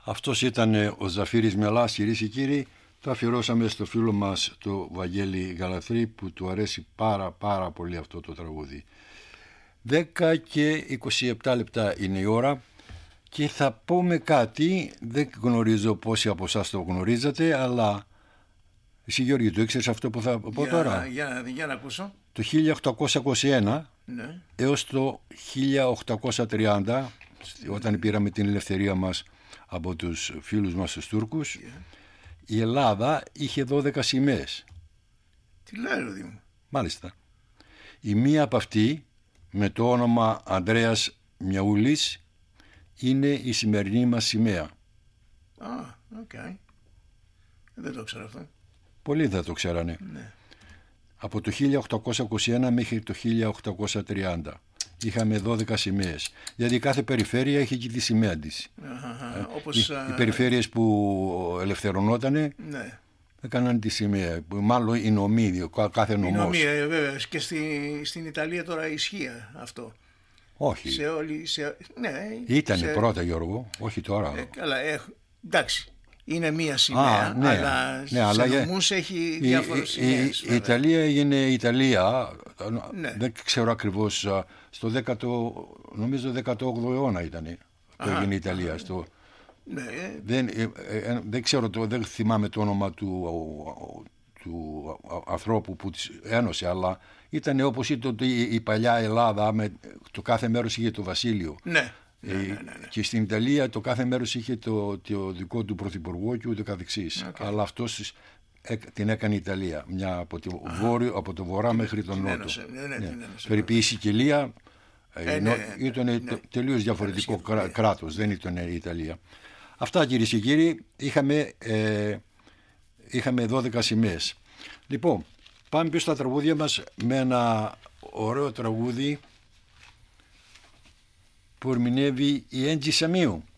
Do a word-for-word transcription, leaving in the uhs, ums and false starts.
Αυτός ήταν ο Ζαφύρης Μελάς, κυρίες και κύριοι. Το αφιερώσαμε στο φίλο μας το Βαγγέλη Γαλαθρή, που του αρέσει πάρα πάρα πολύ αυτό το τραγούδι. δέκα και είκοσι επτά λεπτά είναι η ώρα και θα πούμε κάτι, δεν γνωρίζω πόσοι από εσάς το γνωρίζατε, αλλά εσύ Γιώργη το ήξερες αυτό που θα πω για, τώρα? Για, για να ακούσω. Το χίλια οκτακόσια είκοσι ένα, ναι, έως το χίλια οκτακόσια τριάντα, όταν πήραμε την ελευθερία μας από τους φίλους μας τους Τούρκους, yeah, η Ελλάδα είχε δώδεκα σημαίες. Τι λέει ρε μου. Μάλιστα. Η μία από αυτή, με το όνομα Ανδρέας Μιαούλης, είναι η σημερινή μας σημαία. Α, ah, οκ. Okay. Δεν το ξέρω αυτό. Πολλοί δεν το ξέρανε. Ναι. Από το χίλια οκτακόσια είκοσι ένα μέχρι το χίλια οκτακόσια τριάντα είχαμε δώδεκα σημαίες. Γιατί κάθε περιφέρεια είχε και τη σημαία της. Uh-huh. Ε, Όπως, οι, οι περιφέρειες που ελευθερωνότανε, ναι, έκαναν τη σημαία. Μάλλον η νομή, κάθε νομός. Η νομή, βέβαια. Και στη, στην Ιταλία τώρα ισχύει αυτό. Όχι. Σε όλη, σε, ναι, Ήτανε σε... πρώτα, Γιώργο, όχι τώρα. Ε, καλά, ε, εντάξει. Είναι μία σημαία, Α, ναι, αλλά ναι, σε αλλά νομούς έχει διάφορες σημαίες. Η, η, η Ιταλία έγινε Ιταλία, ναι, δεν ξέρω ακριβώς, στο δέκατο, νομίζω δέκατο όγδοο αιώνα ήταν το έγινε η Ιταλία. Α, στο, ναι. δεν, ε, ε, δεν ξέρω, το, δεν θυμάμαι το όνομα του, του ανθρώπου που της ένωσε, αλλά ήταν όπως ήταν η, η παλιά Ελλάδα, με, το κάθε μέρος είχε το βασίλειο. Ναι. Ναι, ναι, ναι, ναι. Και στην Ιταλία το κάθε μέρος είχε το, το δικό του πρωθυπουργό και ούτε καθεξής. Okay. Αλλά αυτός την έκανε η Ιταλία, μια από, το βόρειο, από το βορρά την, μέχρι τον νότο. Ναι, ναι, ναι, ναι. Περίπου η Σικελία ε, ναι, ήταν ναι, τελείως διαφορετικό κρά, κράτος, δεν ήταν η Ιταλία. Αυτά, κυρίες και κύριοι, είχαμε, ε, είχαμε δώδεκα σημαίες. Λοιπόν, πάμε πίσω στα τραγούδια μας με ένα ωραίο τραγούδι που ερμηνεύει η Έντζη Σαμίου.